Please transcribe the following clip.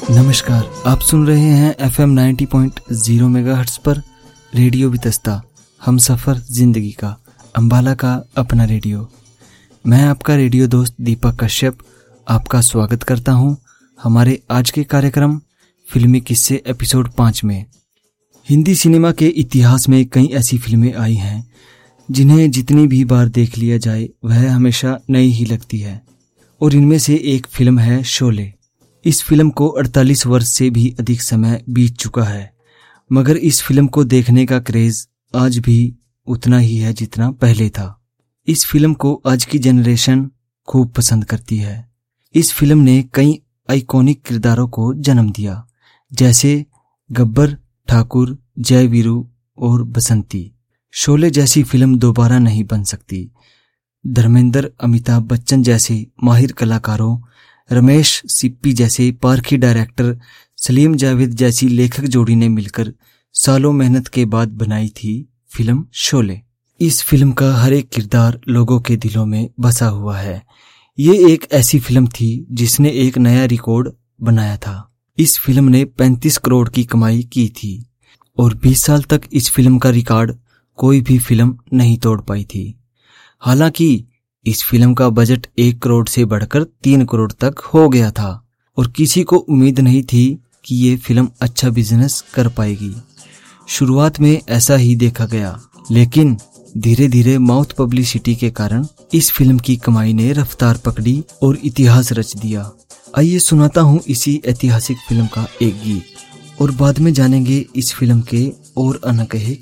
नमस्कार, आप सुन रहे हैं FM 90.0 मेगाहर्ट्ज पर रेडियो वितस्ता, हम सफ़र जिंदगी का, अंबाला का अपना रेडियो। मैं आपका रेडियो दोस्त दीपक कश्यप आपका स्वागत करता हूं हमारे आज के कार्यक्रम फिल्मी किस्से एपिसोड 5 में। हिंदी सिनेमा के इतिहास में कई ऐसी फिल्में आई हैं जिन्हें जितनी भी बार देख लिया जाए वह हमेशा नई ही लगती है, और इनमें से एक फिल्म है शोले। इस फिल्म को 48 वर्ष से भी अधिक समय बीत चुका है, मगर इस फिल्म को देखने का क्रेज आज भी उतना ही है जितना पहले था। इस फिल्म को आज की जनरेशन खूब पसंद करती है। इस फिल्म ने कई आइकॉनिक किरदारों को जन्म दिया, जैसे गब्बर, ठाकुर, जय वीरू और बसंती। शोले जैसी फिल्म दोबारा नहीं बन सकती। धर्मेंद्र, अमिताभ बच्चन जैसे माहिर कलाकारों, रमेश सिप्पी जैसे पारखी डायरेक्टर, सलीम जावेद जैसी लेखक जोड़ी ने मिलकर सालों मेहनत के बाद बनाई थी फिल्म शोले। इस फिल्म का हर एक किरदार लोगों के दिलों में बसा हुआ है। ये एक ऐसी फिल्म थी जिसने एक नया रिकॉर्ड बनाया था। इस फिल्म ने 35 करोड़ की कमाई की थी और 20 साल तक इस फिल्म का रिकॉर्ड कोई भी फिल्म नहीं तोड़ पाई थी। हालांकि इस फिल्म का बजट 1 करोड़ से बढ़कर 3 करोड़ तक हो गया था और किसी को उम्मीद नहीं थी कि ये फिल्म अच्छा बिजनेस कर पाएगी। शुरुआत में ऐसा ही देखा गया, लेकिन धीरे धीरे माउथ पब्लिसिटी के कारण इस फिल्म की कमाई ने रफ्तार पकड़ी और इतिहास रच दिया। आइए सुनाता हूँ इसी ऐतिहासिक फिल्म का एक गीत और बाद में जानेंगे इस फिल्म के और अनकहे